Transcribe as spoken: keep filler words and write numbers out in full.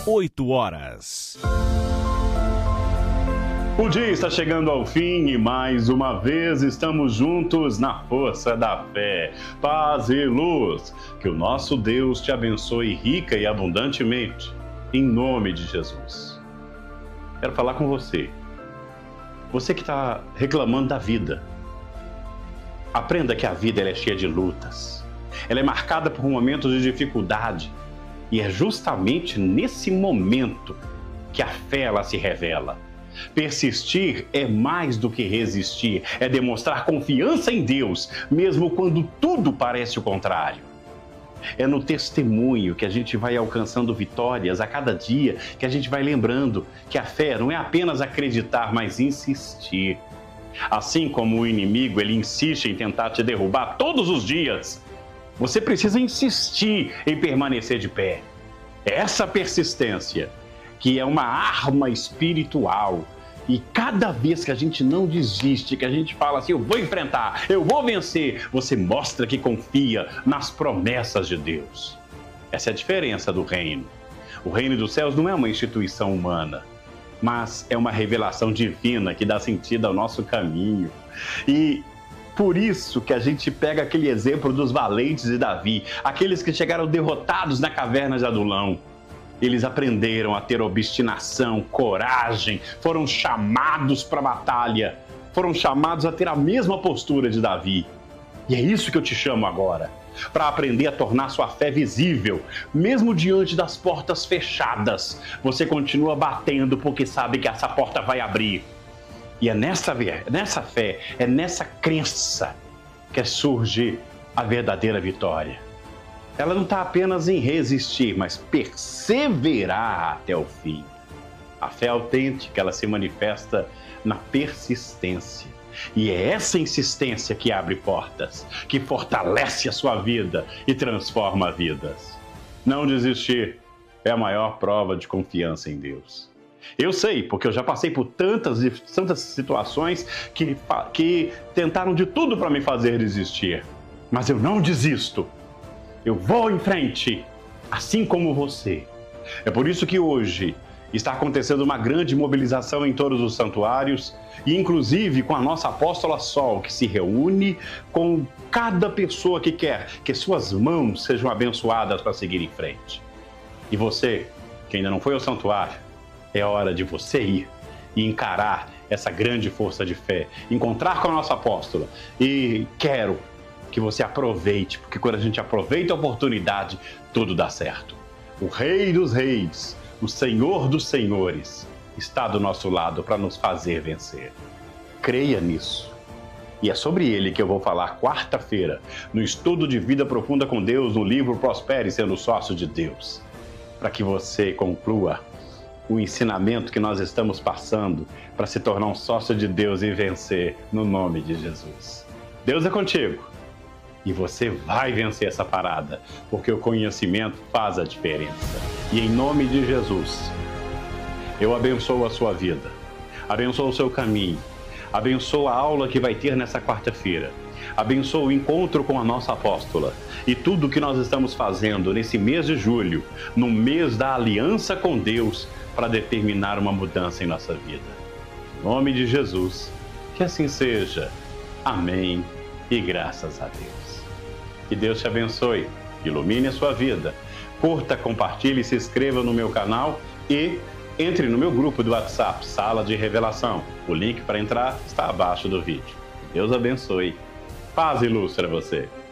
oito horas. O dia está chegando ao fim e mais uma vez estamos juntos na força da fé. Paz e luz. Que o nosso Deus te abençoe rica e abundantemente, em nome de Jesus. Quero falar com você. Você que está reclamando da vida. Aprenda que a vida ela é cheia de lutas. Ela é marcada por momentos de dificuldade. E é justamente nesse momento que a fé ela se revela. Persistir é mais do que resistir, é demonstrar confiança em Deus, mesmo quando tudo parece o contrário. É no testemunho que a gente vai alcançando vitórias a cada dia, que a gente vai lembrando que a fé não é apenas acreditar, mas insistir. Assim como o inimigo, ele insiste em tentar te derrubar todos os dias, você precisa insistir em permanecer de pé. Essa persistência que é uma arma espiritual. E cada vez que a gente não desiste, que a gente fala assim, eu vou enfrentar, eu vou vencer, você mostra que confia nas promessas de Deus. Essa é a diferença do reino. O reino dos céus não é uma instituição humana, mas é uma revelação divina que dá sentido ao nosso caminho. E por isso que a gente pega aquele exemplo dos valentes de Davi, aqueles que chegaram derrotados na caverna de Adulão. Eles aprenderam a ter obstinação, coragem, foram chamados para a batalha, foram chamados a ter a mesma postura de Davi. E é isso que eu te chamo agora, para aprender a tornar sua fé visível, mesmo diante das portas fechadas. Você continua batendo porque sabe que essa porta vai abrir. E é nessa, nessa fé, é nessa crença que surge a verdadeira vitória. Ela não está apenas em resistir, mas perseverar até o fim. A fé autêntica, ela se manifesta na persistência. E é essa insistência que abre portas, que fortalece a sua vida e transforma vidas. Não desistir é a maior prova de confiança em Deus. Eu sei, porque eu já passei por tantas e tantas situações que, que tentaram de tudo para me fazer desistir. Mas eu não desisto. Eu vou em frente, assim como você. É por isso que hoje está acontecendo uma grande mobilização em todos os santuários e inclusive com a nossa apóstola Sol, que se reúne com cada pessoa que quer que suas mãos sejam abençoadas para seguir em frente. E você, que ainda não foi ao santuário, é hora de você ir e encarar essa grande força de fé, encontrar com a nossa apóstola. E quero que você aproveite, porque quando a gente aproveita a oportunidade, tudo dá certo. O Rei dos Reis, o Senhor dos Senhores, está do nosso lado para nos fazer vencer. Creia nisso. E é sobre ele que eu vou falar quarta-feira, no estudo de vida profunda com Deus, no livro Prospere Sendo Sócio de Deus, para que você conclua o ensinamento que nós estamos passando para se tornar um sócio de Deus e vencer no nome de Jesus. Deus é contigo. E você vai vencer essa parada, porque o conhecimento faz a diferença. E em nome de Jesus, eu abençoo a sua vida, abençoo o seu caminho, abençoo a aula que vai ter nessa quarta-feira, abençoo o encontro com a nossa apóstola e tudo que nós estamos fazendo nesse mês de julho, no mês da aliança com Deus, para determinar uma mudança em nossa vida. Em nome de Jesus, que assim seja. Amém e graças a Deus. Que Deus te abençoe, ilumine a sua vida. Curta, compartilhe, se inscreva no meu canal e entre no meu grupo do WhatsApp, Sala de Revelação. O link para entrar está abaixo do vídeo. Que Deus abençoe. Paz e luz para você.